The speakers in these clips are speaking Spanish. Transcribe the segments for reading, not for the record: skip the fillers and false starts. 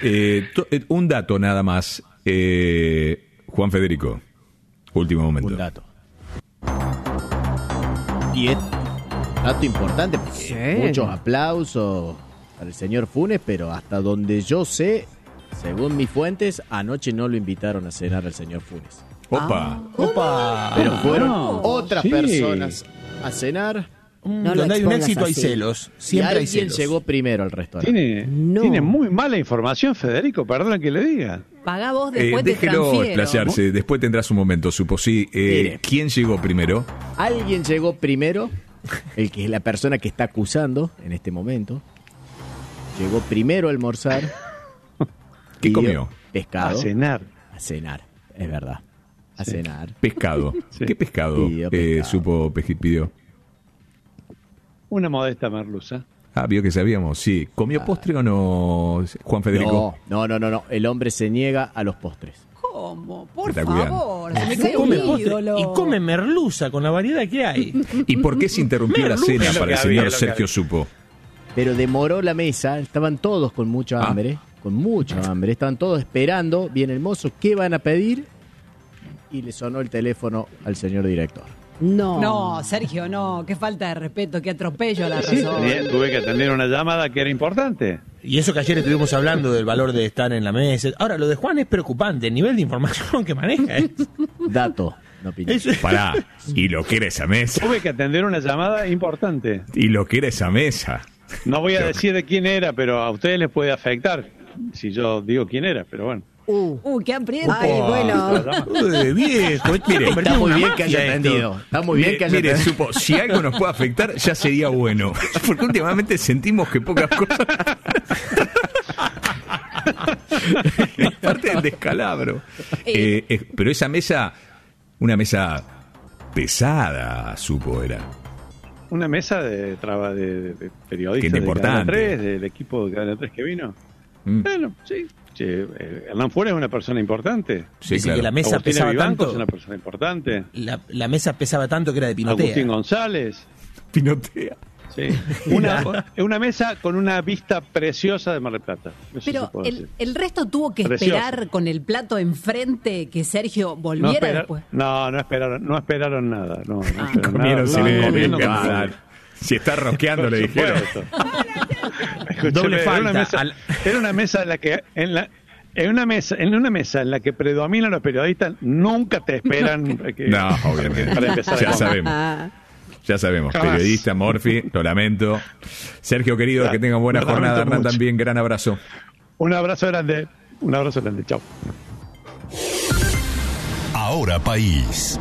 Un dato nada más. Juan Federico, último momento. Un dato. Y es dato importante porque muchos aplausos para el señor Funes, pero hasta donde yo sé, según mis fuentes, anoche no lo invitaron a cenar al señor Funes. ¡Opa! Pero fueron otras personas a cenar. Donde hay un éxito hay celos. Siempre hay alguien celos. llegó primero al restaurante. Tiene muy mala información, Federico, perdona que le diga. Pagá vos, después te Déjelo transfiero. explayarse, después tendrás un momento, supo. Sí, ¿quién llegó primero? Alguien llegó primero, el que es la persona que está acusando en este momento. Llegó primero a almorzar. ¿Qué pidió comió? Pescado. A cenar, es verdad. A cenar. Pescado. Sí. ¿Qué pescado, Pidió pescado. supo pidió? una modesta merluza. Vio que sabíamos, sí. ¿Comió postre o no, Juan Federico? No. El hombre se niega a los postres. ¿Cómo? Por Está cuidando. favor, se me Se cae come un postre ídolo. y come merluza con la variedad que hay. ¿Y por qué se interrumpió la cena Es lo para que el había, señor lo que Sergio había. Supo? Pero demoró la mesa, estaban todos con mucha hambre, estaban todos esperando, viene el mozo, ¿qué van a pedir? Y le sonó el teléfono al señor director. No, Sergio, no. Qué falta de respeto, qué atropello a la Sí, razón. tuve que atender una llamada que era importante. Y eso que ayer estuvimos hablando del valor de estar en la mesa. Ahora, lo de Juan es preocupante, el nivel de información que maneja. Dato, no opinión. Pará, y lo que era esa mesa. Tuve que atender una llamada importante. Y lo que era esa mesa. No voy a decir de quién era, pero a ustedes les puede afectar si yo digo quién era, pero bueno. Qué aprieto. Ay, bueno. Viejo, Mire, Está muy bien que haya atendido. Está muy bien que haya Mire, atendido. Supo, si algo nos puede afectar, ya sería bueno. Porque últimamente sentimos que pocas cosas. Parte del descalabro. Pero esa mesa, una mesa pesada, Supo, era. Una mesa de periodistas Qué de importante. Cadena 3, del equipo de Cadena 3 que vino. Bueno, sí. Hernán Funes es una persona importante. Sí, Dice claro. que la mesa Agustina pesaba Vivanco es tanto. una persona importante. La mesa pesaba tanto que era de pinotea. Agustín González. Pinotea. Sí. Una mesa con una vista preciosa de Mar del Plata. Eso Pero se puede decir. el resto tuvo que Precioso. esperar con el plato enfrente que Sergio No, volviera después. no esperaron nada. No esperaron Comieron nada. silencio. Comiendo Qué como- mal. Si está rosqueando, Por le dijeron. supuesto. Escúcheme, Doble falta. Era una mesa en la que en una mesa en la que predominan los periodistas nunca te esperan que- No, obviamente. para empezar a Ya comer. sabemos. Ya sabemos. Jamás. Periodista, Morfi, lo lamento. Sergio, querido, que tengan buena Lo lamento jornada. Hernán mucho. también, gran abrazo. Un abrazo grande. Chao. Ahora País.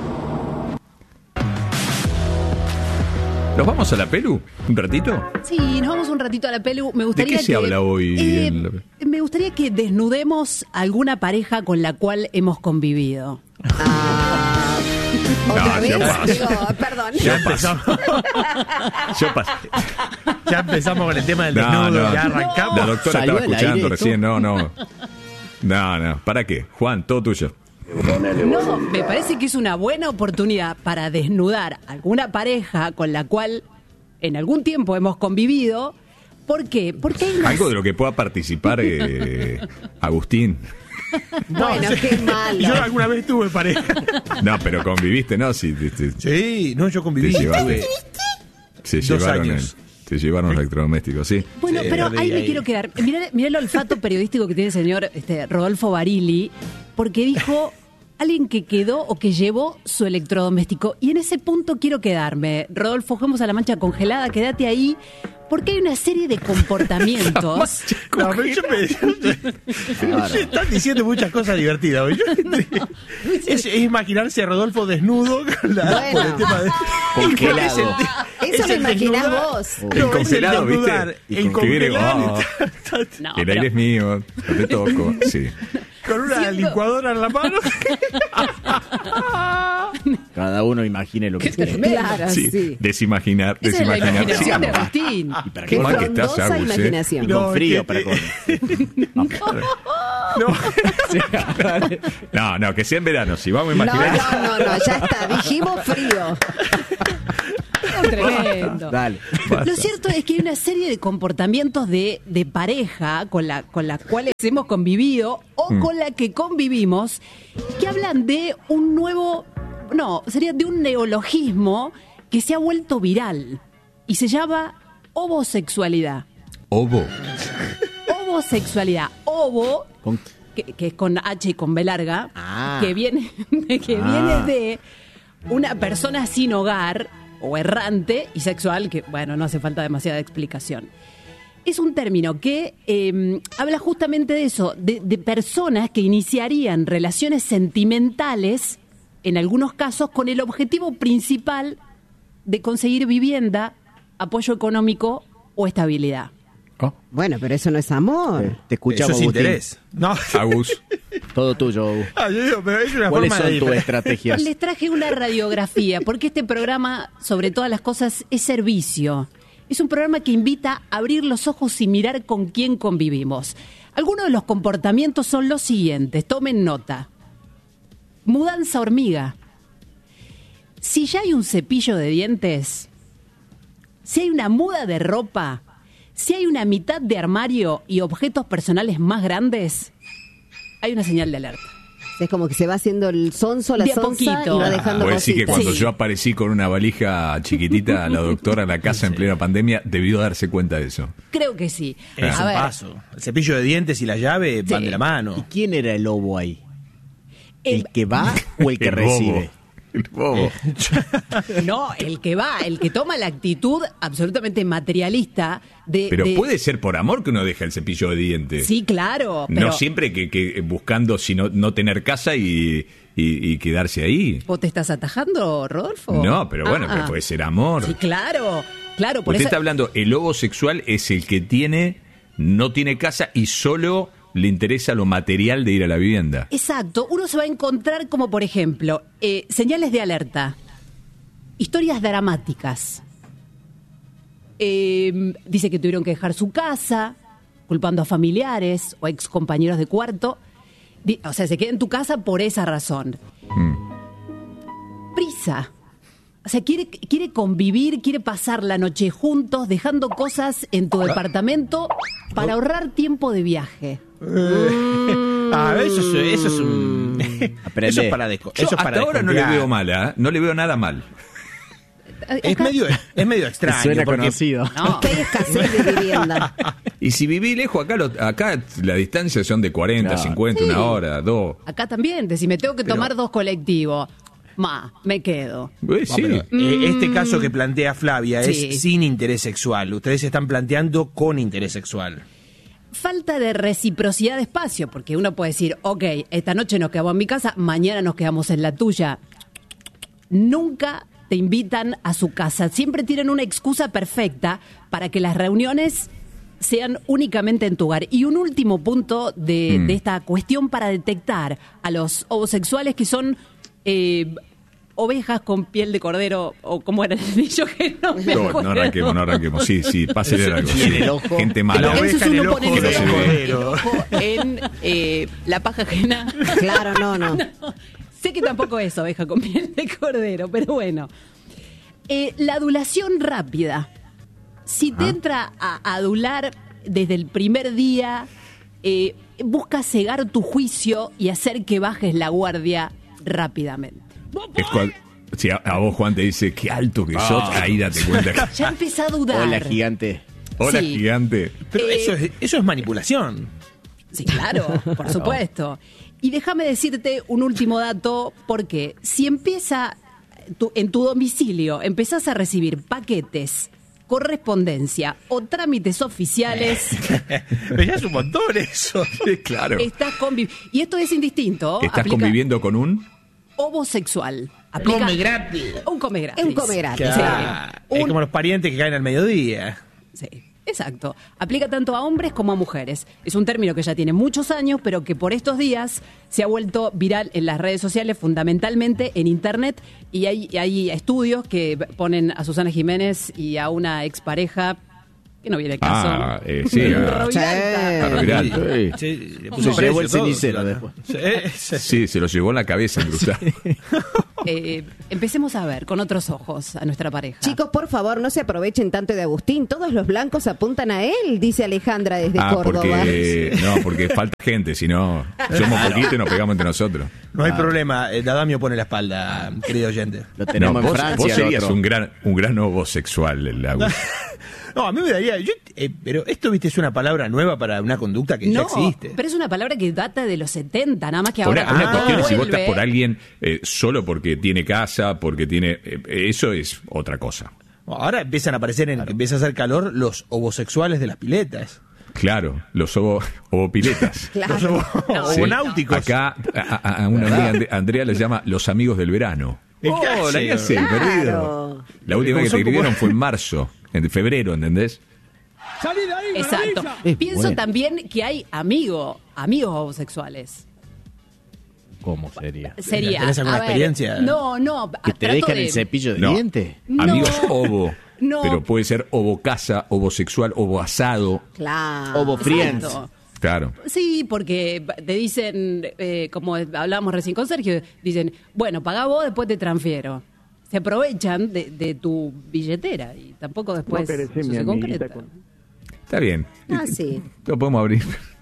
¿Nos vamos a la Pelu? ¿Un ratito? Sí, nos vamos un ratito a la pelu. Me gustaría qué se que, habla hoy en la- Me gustaría que desnudemos alguna pareja con la cual hemos convivido. ¿Otra No, vez? ya paso. Digo, perdón. Ya empezamos. Yo pasé. Ya empezamos con el tema del No, desnudo, no. ya arrancamos. La doctora ¿Salió estaba al escuchando aire recién. esto? No. ¿Para qué? Juan, todo tuyo. No, me parece que es una buena oportunidad para desnudar alguna pareja con la cual en algún tiempo hemos convivido. ¿Por qué? Porque hay Algo de lo que pueda participar Agustín. Bueno, qué malo. Yo alguna vez tuve pareja. No, pero conviviste, ¿no? Sí, Sí, no, yo conviví. te llevaste. Tuve Se 2 llevaron, años. se llevaron electrodomésticos, sí. Bueno, Sí, pero de ahí me ahí. quiero quedar. Mirá el olfato periodístico que tiene el señor Rodolfo Barili, porque dijo alguien que quedó o que llevó su electrodoméstico. Y en ese punto quiero quedarme. Rodolfo, fuimos a la mancha congelada, quédate ahí, porque hay una serie de comportamientos. No, pero yo me están diciendo muchas cosas divertidas. Yo, es imaginarse a Rodolfo desnudo con Bueno. por el tema de Congelado. Eso lo imaginás vos. No, El congelado, es el desnudar, ¿viste? el Que viene, congelar. No, el pero- aire es mío, no te toco. Sí. Con una licuadora en la mano. Cada uno imagine lo que quiere. Claro, Sí. sí. Desimaginar. Esa es la Desimaginar. imaginación de Sí. Agustín. Qué mal que estás, frondosa Agus, imaginación. Y con No, frío que- para con. No, que sea en verano. Si vamos a No, imaginar. no, ya está. Dijimos frío. Tremendo. Dale. Lo cierto es que hay una serie de comportamientos de pareja con las cuales hemos convivido o con la que convivimos que hablan de un nuevo, sería de un neologismo que se ha vuelto viral y se llama ovosexualidad. Ovosexualidad. Ovo, que es con H y con B larga, que viene de una persona sin hogar o errante y sexual, que bueno, no hace falta demasiada explicación. Es un término que habla justamente de eso, de personas que iniciarían relaciones sentimentales, en algunos casos, con el objetivo principal de conseguir vivienda, apoyo económico o estabilidad. Bueno, pero eso no es amor. Te escuchamos, Eso es Agustín. interés. No. Agus. Todo tuyo, Agus. Yo digo, pero es una ¿Cuáles forma son de... tus estrategias? Les traje una radiografía, porque este programa, sobre todas las cosas, es servicio. Es un programa que invita a abrir los ojos y mirar con quién convivimos. Algunos de los comportamientos son los siguientes, tomen nota. Mudanza hormiga. Si ya hay un cepillo de dientes, si hay una muda de ropa, si hay una mitad de armario y objetos personales más grandes, hay una señal de alerta. Es como que se va haciendo el sonso, la De a sonsa poquito. y va dejando Puedo decir que cositas. cuando Sí. yo aparecí con una valija chiquitita, la doctora en la casa en plena pandemia debió darse cuenta de eso. Creo que sí. Es A un ver, paso. El cepillo de dientes y la llave van Sí. de la ¿Y mano. quién era el lobo ahí? ¿El el- que va o el que El bobo. recibe? El bobo. no, el que va, el que toma la actitud absolutamente materialista de... Pero de- puede ser por amor que uno deja el cepillo de dientes. Sí, claro. Pero No siempre que buscando sino no tener casa y quedarse ahí. ¿Vos te estás atajando, Rodolfo? No, pero bueno, pero puede ser amor. Sí, claro. Claro, por Usted eso... está hablando, el lobo sexual es el que no tiene casa y solo le interesa lo material de ir a la vivienda. Exacto. Uno se va a encontrar como, por ejemplo, señales de alerta, historias dramáticas. Dice que tuvieron que dejar su casa, culpando a familiares o ex compañeros de cuarto. O sea, se queda en tu casa por esa razón. Prisa. O sea, quiere convivir, quiere pasar la noche juntos, dejando cosas en tu departamento para ahorrar tiempo de viaje. Eso es un... Aprende. Eso es para Yo eso es para hasta ahora no le desconfiar. veo mala, no le veo nada mal. Es medio extraño. Suena porque- conocido. No. Que hay escasez de vivienda. Y si viví lejos, acá la distancia son de 40, Claro. 50, una hora, 2. Acá también, de si me tengo que tomar 2 colectivos, me quedo. Sí. Pero, este caso que plantea Flavia Sí. es sin interés sexual. Ustedes están planteando con interés sexual. Falta de reciprocidad de espacio, porque uno puede decir, ok, esta noche nos quedamos en mi casa, mañana nos quedamos en la tuya. Nunca te invitan a su casa. Siempre tienen una excusa perfecta para que las reuniones sean únicamente en tu hogar. Y un último punto de esta cuestión para detectar a los homosexuales que son ovejas con piel de cordero, o como era el dicho que no me No acuerdo. arranquemos. Sí, pásele algo. Y en el ojo. Gente La mala. oveja Eso es en uno el ojo pone del el cordero. ojo en la paja ajena. Claro, no. Sé que tampoco es oveja con piel de cordero, pero bueno. La adulación rápida. Si te entra a adular desde el primer día, busca cegar tu juicio y hacer que bajes la guardia rápidamente. Si a vos, Juan, te dice qué alto que sos, ahí date cuenta que... Ya empieza a dudar. Hola, gigante. Hola, Sí. gigante. Pero eso es manipulación. Sí, claro, por supuesto. Y déjame decirte un último dato, porque si empieza en tu domicilio, empezás a recibir paquetes, correspondencia o trámites oficiales, Pero ya es un montón eso. Sí, claro. estás conviviendo. Y esto es indistinto. ¿Estás aplica conviviendo con un...? Homosexual. Aplica Come gratis. un come gratis. Es un come gratis. Claro. Sí. Es como los parientes que caen al mediodía. Sí, exacto. Aplica tanto a hombres como a mujeres. Es un término que ya tiene muchos años, pero que por estos días se ha vuelto viral en las redes sociales, fundamentalmente en Internet, y hay estudios que ponen a Susana Jiménez y a una expareja, que no viene el caso. Sí. Roviralta. Roviralta. Sí, le Se puso llevó precio el todo. cenicero después. Sí. Sí, se lo llevó en la cabeza, incluso. empecemos a ver con otros ojos a nuestra pareja. Chicos, por favor, no se aprovechen tanto de Agustín. Todos los blancos apuntan a él, dice Alejandra desde Córdoba. Porque falta gente, si no, somos poquitos y nos pegamos entre nosotros. No hay problema, Dadamio pone la espalda, querido oyente. Lo tenemos en Francia. Vos serías otro. un gran homosexual, el Agus. No, a mí me daría... pero esto, viste, es una palabra nueva para una conducta que ya existe. Pero es una palabra que data de los 70, nada más que ahora. Una cuestión es si vuelve. votas por alguien solo porque tiene casa, porque tiene... eso es otra cosa. Ahora empiezan a aparecer, empieza a hacer calor los homosexuales de las piletas. Claro, los ovopiletas. Claro. Los ovonáuticos. Acá a una amiga Andrea le llama los amigos del verano. Hola, ¿qué haces, perdido? La última vez que te escribieron fue en marzo, en febrero, ¿entendés? Exacto. Pienso también que hay amigos homosexuales. ¿Cómo sería? Sería. ¿Tenés alguna experiencia? No. ¿Que te trato dejan de- el cepillo de No. diente? Amigos ovo. No. Pero puede ser ovo casa, ovo sexual, ovo asado. Claro. Ovo friends. Exacto. Claro. Sí, porque te dicen, como hablábamos recién con Sergio, dicen, bueno, pagá vos, después te transfiero. Se aprovechan de tu billetera y tampoco después No querés ser eso mi se amiguita concreta. Está bien. Ah, sí. Lo podemos abrir.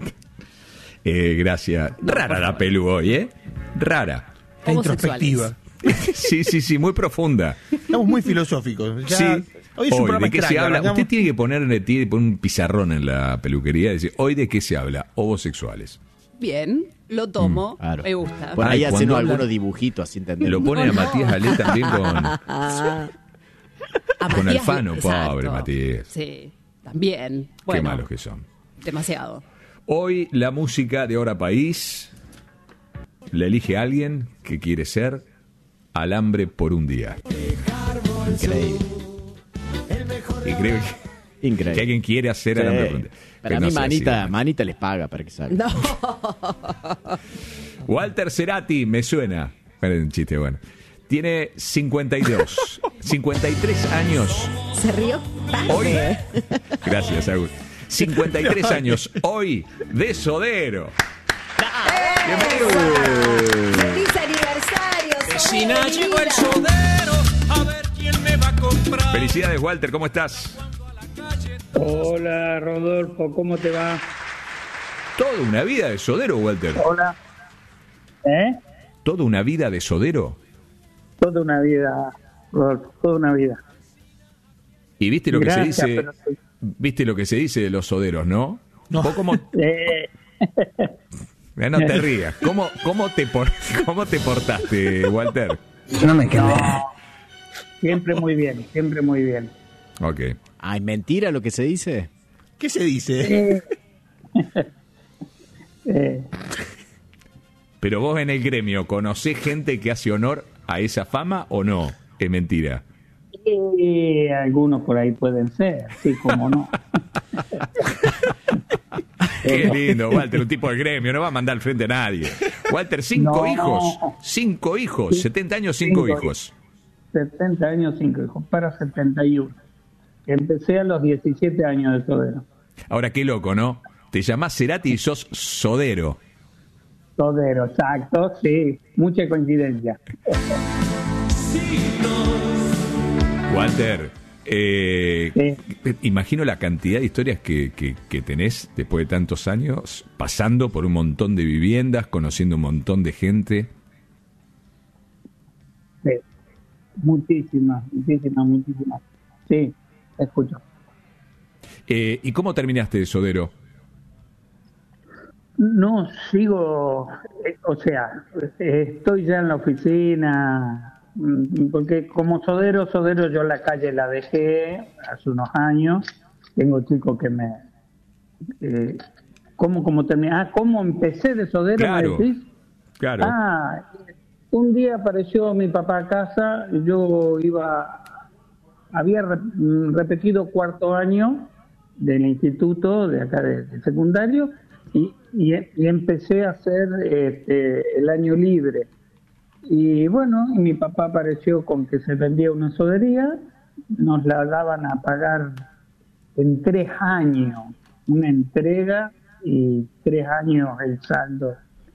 Gracias. Rara la pelu hoy, ¿eh? Rara. Está Homosexuales. introspectiva. Sí, muy profunda. Estamos muy filosóficos. Ya, Sí. Hoy es un programa ¿de qué se extraño, habla? arrancamos- Usted tiene que poner un pizarrón en la peluquería y decir, ¿hoy de qué se habla? Homosexuales. Bien, lo tomo, Claro. me gusta. Por ahí Ay, hacen cuando algunos hablan- dibujitos, así entendés. Lo ponen a No. Matías Ale también con A con Matías, Alfano, exacto. pobre Matías. Sí, también. Qué Bueno, malos que son. demasiado. Hoy la música de Hora País la elige alguien que quiere ser Alambre por un día. Increíble. Y creo que Increíble. alguien quiere hacer Sí. Alambre por un día. Para Que no mí, sea así, Manita les paga para que salga. No. Walter Cerati, me suena. Bueno, es un chiste, bueno. Tiene 52, 53 años. Se rió tarde. Hoy. Gracias, Agus. 53 años, hoy, de Sodero. Bienvenido. ¡Feliz aniversario! Vecina, Sodero, llegó el vida! sodero, a ver quién me va a comprar. Felicidades, Walter, ¿cómo estás? Hola Rodolfo, ¿cómo te va? Toda una vida de Sodero, Walter. Hola. ¿Eh? Toda una vida de Sodero. Toda una vida, Rodolfo, toda una vida. Y viste lo que Gracias, se dice. pero sí. Viste lo que se dice de los soderos, ¿no? No. ¿Vos cómo? No te rías. ¿Cómo te portaste, Walter? No me quedo. Siempre muy bien, siempre muy bien. Ok. Ay, ¿mentira lo que se dice? ¿Qué se dice? Pero vos en el gremio, ¿conocés gente que hace honor a esa fama o no? Es mentira. Y algunos por ahí pueden ser, sí, como no. Qué lindo, Walter, un tipo del gremio, no va a mandar al frente a nadie. Walter, 5 No. hijos, 5 hijos, 70 años, 5 Cinco hijos. 70 años, 5 hijos, para 71. Empecé a los 17 años de Sodero. Ahora, qué loco, ¿no? Te llamás Cerati y sos Sodero. Sodero, exacto, sí, mucha coincidencia. Walter, imagino la cantidad de historias que tenés después de tantos años, pasando por un montón de viviendas, conociendo un montón de gente. Sí, muchísimas. Sí, te escucho. ¿Y cómo terminaste de Sodero? No, sigo, o sea, estoy ya en la oficina, porque como Sodero yo la calle la dejé hace unos años. Tengo chicos que me... ¿Cómo terminé? ¿Cómo empecé de Sodero? Claro, ¿Me decís? claro. Un día apareció mi papá a casa, yo había repetido cuarto año del instituto, de acá de secundario, y empecé a hacer el año libre. Y bueno, y mi papá apareció con que se vendía una sodería, nos la daban a pagar en 3 años, una entrega y 3 años el saldo.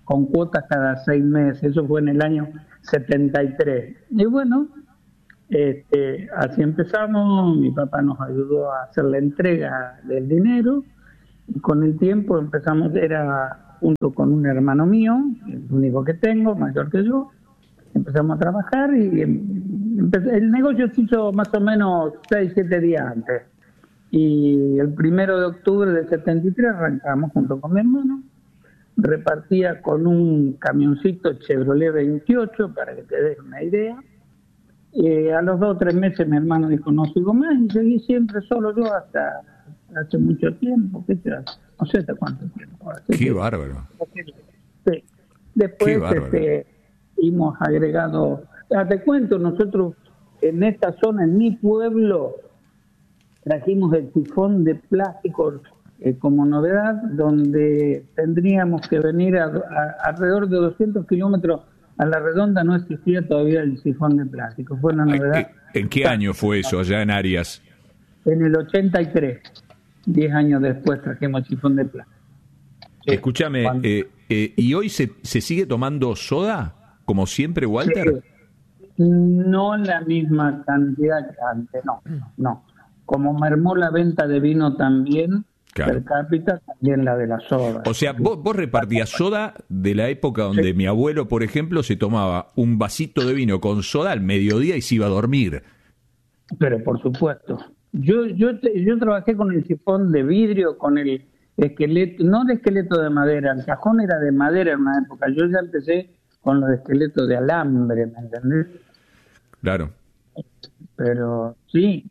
con cuotas cada 6 meses. Eso fue en el año 73. Y bueno, así empezamos. Mi papá nos ayudó a hacer la entrega del dinero. Y con el tiempo empezamos, era junto con un hermano mío, el único que tengo, mayor que yo. Empezamos a trabajar y el negocio se hizo más o menos 6, 7 días antes. Y el 1 de octubre del 73 arrancamos junto con mi hermano. Repartía con un camioncito Chevrolet 28, para que te des una idea. Y a los 2 o 3 meses mi hermano dijo, no sigo más, y seguí siempre solo yo hasta hace mucho tiempo. No sé hasta cuánto tiempo. Qué bárbaro. Sí. Después hemos agregado, te cuento, nosotros en esta zona, en mi pueblo, trajimos el sifón de plástico como novedad, donde tendríamos que venir alrededor de 200 kilómetros a la redonda, no existía todavía el sifón de plástico, fue una novedad. ¿En qué año fue eso allá en Arias? En el 83, 10 años después trajimos el sifón de plástico. Escúchame, ¿y hoy se sigue tomando soda? Como siempre, Walter. Sí, no la misma cantidad que antes, no. Como mermó la venta de vino también, claro, per cápita, también la de la soda. O sea, vos repartías soda de la época donde mi abuelo, por ejemplo, se tomaba un vasito de vino con soda al mediodía y se iba a dormir. Pero por supuesto. Yo trabajé con el sifón de vidrio, con el esqueleto, no de esqueleto de madera, el cajón era de madera en una época. Yo ya empecé con los esqueletos de alambre, ¿me entendés? Claro. Pero sí,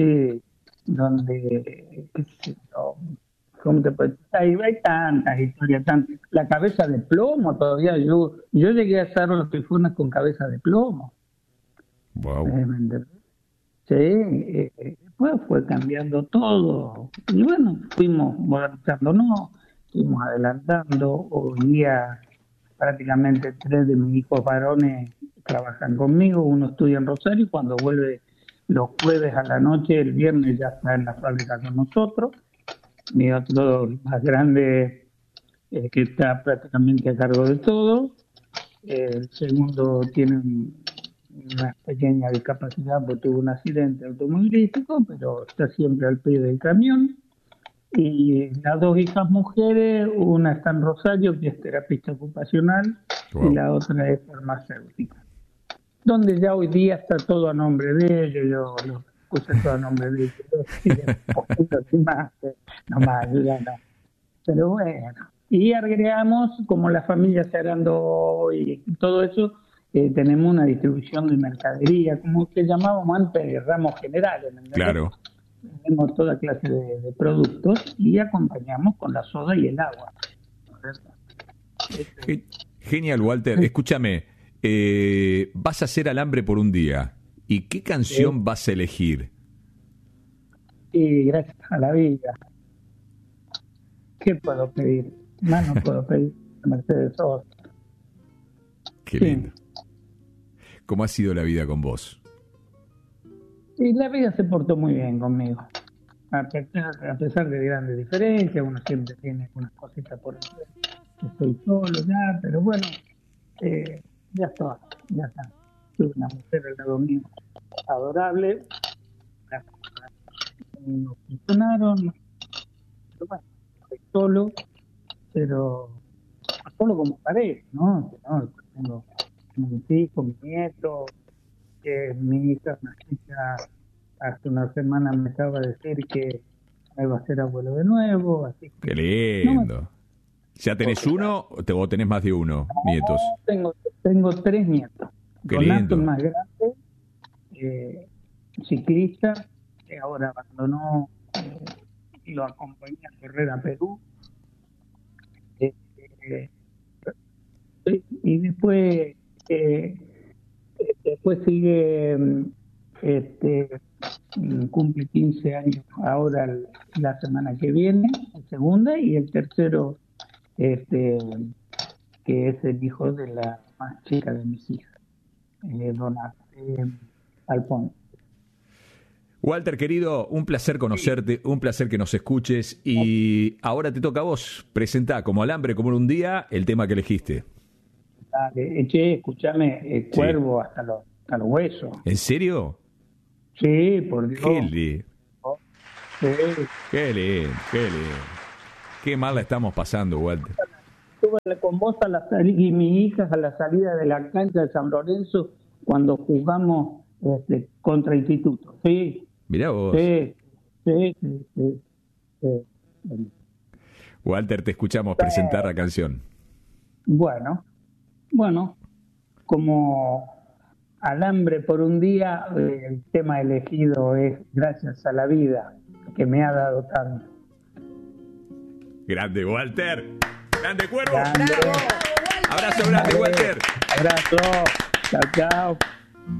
donde, qué sé yo, ¿cómo te puedes? Hay tantas historias, la cabeza de plomo todavía, yo llegué a hacer los sifones con cabeza de plomo. Wow. ¿Me entendés? Sí, después fue cambiando todo, y bueno, fuimos modernizándonos, fuimos adelantando. Hoy día prácticamente 3 de mis hijos varones trabajan conmigo, uno estudia en Rosario y cuando vuelve los jueves a la noche, el viernes ya está en la fábrica con nosotros. Mi otro más grande, que está prácticamente a cargo de todo. El segundo tiene una pequeña discapacidad porque tuvo un accidente automovilístico, pero está siempre al pie del camión. Y las 2 hijas mujeres, una está en Rosario, que es terapista ocupacional, y la otra es farmacéutica. Donde ya hoy día está todo a nombre de ellos, yo lo puse todo a nombre de ellos, no más ayuda, no. Pero bueno, y agregamos, como las familias se agrandó y todo eso, tenemos una distribución de mercadería, como que llamábamos antes ramos generales, ¿entendés? Claro. Tenemos toda clase de productos y acompañamos con la soda y el agua. Genial, Walter. Escúchame, vas a hacer Alambre por un día. ¿Y qué canción vas a elegir? Y gracias a la vida. ¿Qué puedo pedir? Más no puedo pedir. Mercedes Sosa. Qué lindo. ¿Cómo ha sido la vida con vos? Y la vida se portó muy bien conmigo. A pesar de grandes diferencias, uno siempre tiene unas cositas por hacer. Estoy solo ya, pero bueno, ya está. Tuve una mujer al lado mío adorable. Las cosas no funcionaron. Pero bueno, estoy solo, pero solo como pareja, ¿no? Tengo mis hijos, mis nietos. Mi hija, una chica, hace una semana me acaba de decir que me va a ser abuelo de nuevo, así que... ¡Qué lindo! ¿Ya tenés uno o tenés más de uno, nietos? Tengo 3 nietos. ¡Qué Donato, lindo! el más grande, ciclista, que ahora abandonó, lo acompañé a correr a Perú. Y después sigue, cumple 15 años ahora la semana que viene, el segunda, y el tercero, que es el hijo de la más chica de mis hijas, Donato, Alfonso. Walter, querido, un placer conocerte, un placer que nos escuches, y ahora te toca a vos. Presentá como Alambre, como en un día, el tema que elegiste. Dale, che, escúchame, Cuervo hasta los huesos. ¿En serio? Sí, por Dios. Qué lindo. Sí. Qué lindo. Qué mal la estamos pasando, Walter. Estuve con vos y mi hija a la salida de la cancha de San Lorenzo cuando jugamos contra Instituto. Sí. Mirá vos. Sí. Walter, te escuchamos presentar la canción. Bueno, como alambre por un día, el tema elegido es Gracias a la vida que me ha dado tanto. Grande, Walter. Grande, Cuervo. Grande. Abrazo grande, Walter. Abrazo. Chao.